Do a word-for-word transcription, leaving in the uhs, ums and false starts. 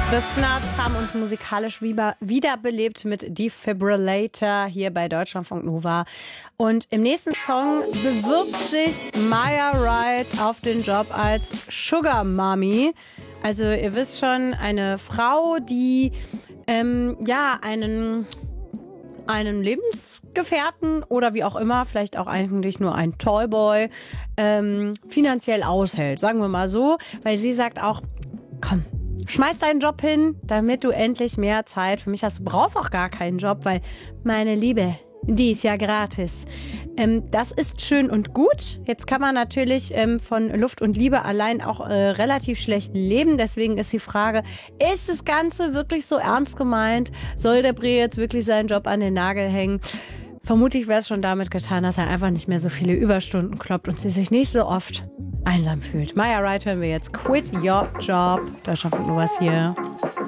The Snuts haben uns musikalisch wieder, wiederbelebt mit Defibrillator hier bei Deutschlandfunk Nova. Und im nächsten Song bewirbt sich Maya Wright auf den Job als Sugar Mommy. Also ihr wisst schon, eine Frau, die ähm, ja einen, einen Lebensgefährten oder wie auch immer, vielleicht auch eigentlich nur ein Toyboy, ähm, finanziell aushält. Sagen wir mal so, weil sie sagt auch, komm, schmeiß deinen Job hin, damit du endlich mehr Zeit für mich hast. Du brauchst auch gar keinen Job, weil meine Liebe, die ist ja gratis. Ähm, das ist schön und gut. Jetzt kann man natürlich ähm, von Luft und Liebe allein auch äh, relativ schlecht leben. Deswegen ist die Frage, ist das Ganze wirklich so ernst gemeint? Soll der Bre jetzt wirklich seinen Job an den Nagel hängen? Vermutlich wäre es schon damit getan, dass er einfach nicht mehr so viele Überstunden kloppt und sie sich nicht so oft einsam fühlt. Maya Wright hören wir jetzt. Quit Your Job. Da schaffen wir was hier.